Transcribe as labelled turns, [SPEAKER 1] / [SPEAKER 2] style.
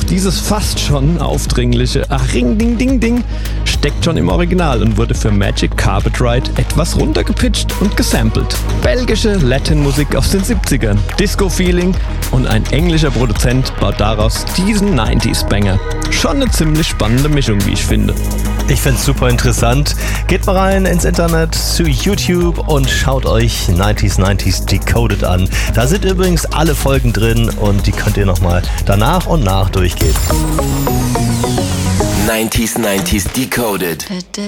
[SPEAKER 1] Dieses fast schon aufdringliche Ach Ring Ding Ding Ding steckt schon im Original und wurde für Magic Carpet Ride etwas runtergepitcht und gesampelt. Belgische Latin-Musik aus den 70ern, Disco-Feeling und ein englischer Produzent baut daraus diesen 90s-Banger. Schon eine ziemlich spannende Mischung, wie ich finde.
[SPEAKER 2] Ich find's super interessant. Geht mal rein ins Internet zu YouTube und schaut euch 90s Decoded an. Da sind übrigens alle Folgen drin und die könnt ihr nochmal danach und nach durchgehen.
[SPEAKER 3] 90s Decoded.